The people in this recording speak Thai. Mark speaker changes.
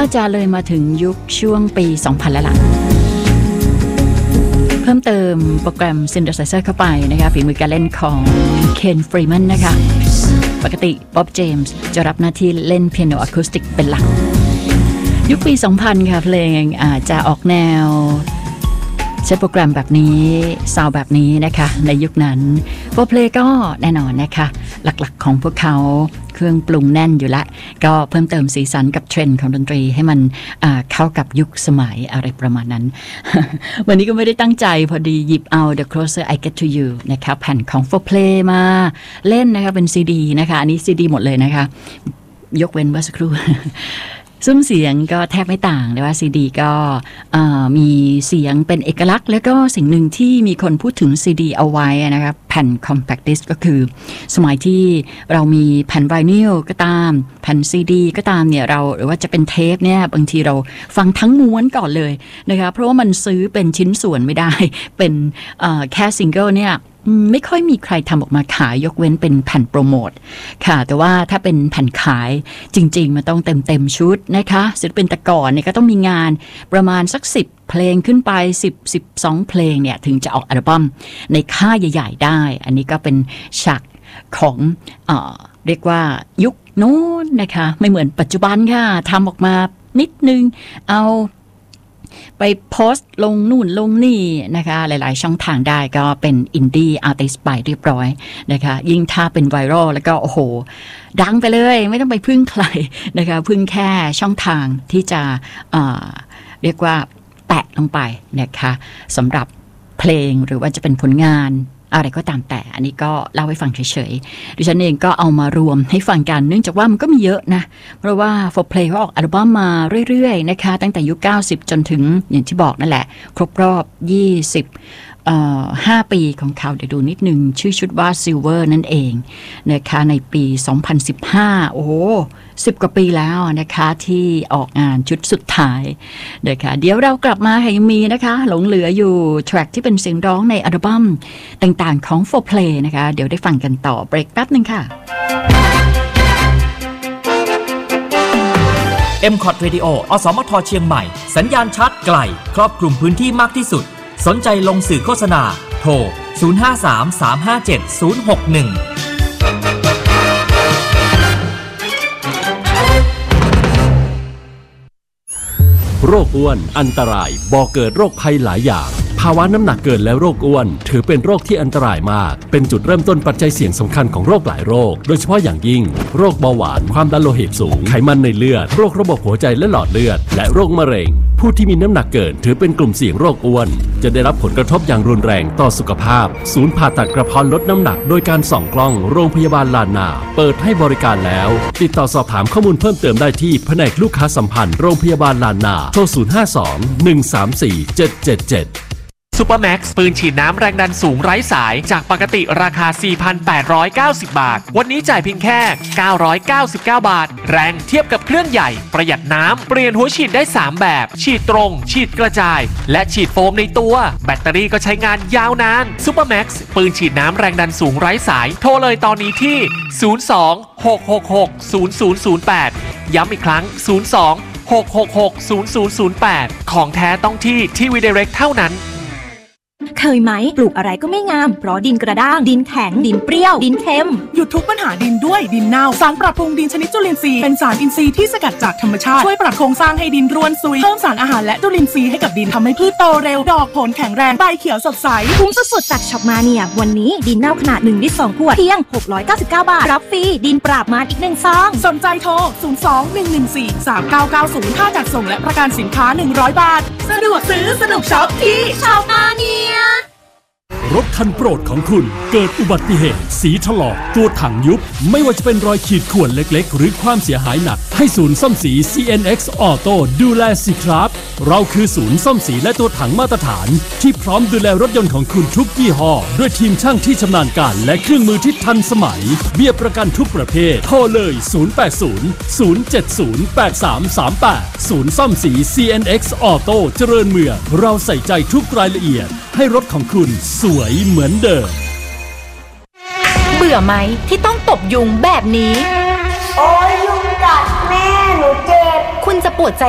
Speaker 1: จะเลยมาถึงยุคช่วงปี 2000 แล้วล่ะเพิ่มเติมโปรแกรม Synthesizer เข้าไปนะคะฝีมือการเล่นของ Ken Freeman นะคะปกติบ๊อบเจมส์จะรับหน้าที่เล่นเปียโนอะคูสติกเป็นหลักยุคปี 2000 ค่ะเพลงจะออกแนวใช้โปรแกรมแบบนี้ซาวแบบนี้นะคะในยุคนั้นโปรเพลย์ก็แน่นอนนะคะหลักๆของพวกเขาเครื่องปรุงแน่นอยู่ละก็เพิ่มเติมสีสันกับเทรนด์ของดนตรีให้มันเข้ากับยุคสมัยอะไรประมาณนั้น วันนี้ก็ไม่ได้ตั้งใจพอดีหยิบเอา The Closer I Get to You นะคะแผ่นของ For Play มาเล่นนะคะเป็นซีดีนะคะอันนี้ซีดีหมดเลยนะคะยกเว้นเมื่อสักครู่ ซุ้มเสียงก็แทบไม่ต่างแต่ว่าซีดีก็มีเสียงเป็นเอกลักษณ์แล้วก็สิ่งหนึ่งที่มีคนพูดถึงซีดีเอาไว้นะครับแผ่น Compact Disc ก็คือสมัยที่เรามีแผ่นไวนิลก็ตามแผ่นซีดีก็ตามเนี่ยเราหรือว่าจะเป็นเทปเนี่ยบางทีเราฟังทั้งม้วนก่อนเลยนะคะเพราะว่ามันซื้อเป็นชิ้นส่วนไม่ได้เป็นแค่ซิงเกิลเนี่ยไม่ค่อยมีใครทำออกมาขายยกเว้นเป็นแผ่นโปรโมทค่ะแต่ว่าถ้าเป็นแผ่นขายจริงๆมันต้องเต็มชุดนะคะศิลปินแต่ก่อนเนี่ยก็ต้องมีงานประมาณสัก10เพลงขึ้นไป12เพลงเนี่ยถึงจะออกอัลบั้มในค่ายใหญ่ๆได้อันนี้ก็เป็นฉากของเรียกว่ายุคโน้นนะคะไม่เหมือนปัจจุบันค่ะทำออกมานิดนึงเอาไปโพสต์ลงนู่นลงนี่นะคะหลายๆช่องทางได้ก็เป็นอินดี้อาร์ติสต์ไปเรียบร้อยนะคะยิ่งถ้าเป็นไวรัลแล้วก็โอ้โหดังไปเลยไม่ต้องไปพึ่งใครนะคะพึ่งแค่ช่องทางที่จะเรียกว่าแตะลงไปนะคะสำหรับเพลงหรือว่าจะเป็นผลงานอะไรก็ตามแต่อันนี้ก็เล่าให้ฟังเฉยๆดิฉันเองก็เอามารวมให้ฟังกันเนื่องจากว่ามันก็มีเยอะนะเพราะว่า For Play เขาออกอัลบั้มมาเรื่อยๆนะคะตั้งแต่ยุค90จนถึงอย่างที่บอกนั่นแหละครบรอบ5 ปีของเขาเดี๋ยวดูนิดนึงชื่อชุดว่า Silver นั่นเองนะคะในปี 2015โอ้โห10 กว่าปีแล้วนะคะที่ออกงานชุดสุดท้ายนะคะเดี๋ยวเรากลับมาค่ะยังมีนะคะหลงเหลืออยู่แทร็กที่เป็นเสียงร้องในอัลบั้มต่างๆของ For Play นะคะเดี๋ยวได้ฟังกันต่อเบรกแป๊บนึงค่ะ
Speaker 2: MCOT Radio อสมทเชียงใหม่สัญญาณชัดไกลครอบคลุมพื้นที่มากที่สุดสนใจลงสื่อโฆษณาโทร0533570061
Speaker 3: โรคอ้วนอันตรายบ่อเกิดโรคภัยหลายอย่างภาวะน้ำหนักเกินและโรคอ้วนถือเป็นโรคที่อันตรายมากเป็นจุดเริ่มต้นปัจจัยเสี่ยงสำคัญของโรคหลายโรคโดยเฉพาะอย่างยิ่งโรคเบาหวานความดันโลหิตสูงไขมันในเลือดโรคระบบหัวใจและหลอดเลือดและโรคมะเร็งผู้ที่มีน้ำหนักเกินถือเป็นกลุ่มเสี่ยงโรคอ้วนจะได้รับผลกระทบอย่างรุนแรงต่อสุขภาพศูนย์ผ่าตัดกระเพาะลดน้ำหนักโดยการส่องกล้องโรงพยาบาลลานนาเปิดให้บริการแล้วติดต่อสอบถามข้อมูลเพิ่มเติมได้ที่แผนกลูกค้าสัมพันธ์โรงพยาบาลลานนาโทร052-134-777
Speaker 4: ซูเปอร์แม็กซ์ปืนฉีดน้ำแรงดันสูงไร้สายจากปกติราคา 4,890 บาทวันนี้จ่ายเพียงแค่ 999 บาทแรงเทียบกับเครื่องใหญ่ประหยัดน้ำเปลี่ยนหัวฉีดได้3แบบฉีดตรงฉีดกระจายและฉีดโฟมในตัวแบตเตอรี่ก็ใช้งานยาวนานซูเปอร์แม็กซ์ปืนฉีดน้ำแรงดันสูงไร้สายโทรเลยตอนนี้ที่ 02-666-0008 ย้ำอีกครั้ง 02-666-0008 ของแท้ต้องที่ทีวีไดเรกเท่านั้น
Speaker 5: เคยไหมปลูกอะไรก็ไม่งามเพราะดินกระด้างดินแข็งดินเปรี้ยวดินเค็ม
Speaker 6: หยุดทุกปัญหาดินด้วยดินเน่าสารปรับปรุงดินชนิดจุลินทรีย์เป็นสารอินทรีย์ที่สกัดจากธรรมชาติช่วยปรับโครงสร้างให้ดินร่วนซุยเพิ่มสารอาหารและจุลินทรีย์ให้กับดินทำให้พืชโตเร็วดอกผลแข็งแรงใบเขียวสดใส
Speaker 5: คุ้มสุดๆจากช็อปมาเนียวันนี้ดินเน่าขนาด1 ลิตร 2 ขวดเพียง699 บาทรับฟรีดินปราบมารอีก1 ซอง
Speaker 6: สนใจโทร02-114-3990ค่าจัดส่งและประกันสินค้า100 บาทสะดวกซื้อสนุกช็อปที่ช็อปมาเนีย
Speaker 3: รถคันโปรดของคุณเกิดอุบัติเหตุสีถลอกตัวถังยุบไม่ว่าจะเป็นรอยขีดข่วนเล็กๆหรือความเสียหายหนักให้ศูนย์ซ่อมสี CNX Auto ดูแลสิครับเราคือศูนย์ซ่อมสีและตัวถังมาตรฐานที่พร้อมดูแลรถยนต์ของคุณทุกยี่ห้อด้วยทีมช่างที่ชำนาญการและเครื่องมือที่ทันสมัยเบี้ยประกันทุกประเภทโทรเลย080-070-8338ศูนย์ซ่อมสี CNX Auto เจริญเมืองเราใส่ใจทุกรายละเอียดให้รถของคุณสวยเหมือนเดิม
Speaker 7: เบื่อไหมที่ต้องตบยุงแบบนี้
Speaker 8: โอ้ยยุงกัดแม่หนูเจ็บ
Speaker 7: คุณจะปวดใจ